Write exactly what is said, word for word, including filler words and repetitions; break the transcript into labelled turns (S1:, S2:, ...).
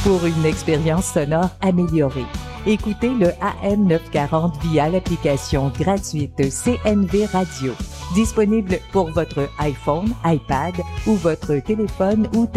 S1: pour une expérience sonore améliorée. Écoutez le A M neuf cent quarante via l'application gratuite C N V Radio, disponible pour votre iPhone, iPad ou votre téléphone ou